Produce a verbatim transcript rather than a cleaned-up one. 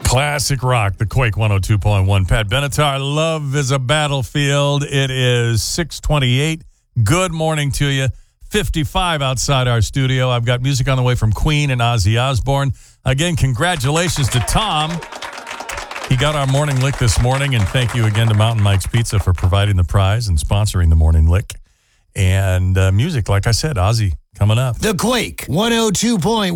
Classic rock, the Quake one oh two point one. Pat Benatar, Love is a Battlefield. It is six twenty-eight. Good morning to you. fifty-five outside our studio. I've got music on the way from Queen and Ozzy Osbourne. Again, congratulations to Tom. He got our morning lick this morning, and thank you again to Mountain Mike's Pizza for providing the prize and sponsoring the morning lick. And uh, music, like I said, Ozzy coming up. The Quake one oh two point one.